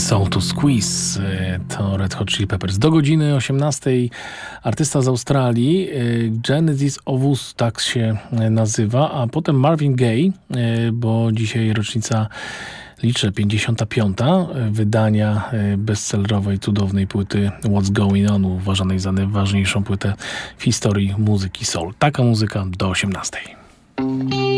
Soul to Squeeze to Red Hot Chili Peppers. Do godziny 18 artysta z Australii, Genesis Owusu, tak się nazywa, a potem Marvin Gaye, bo dzisiaj rocznica liczę 55. wydania bestsellerowej, cudownej płyty What's Going On, uważanej za najważniejszą płytę w historii muzyki soul. Taka muzyka do 18.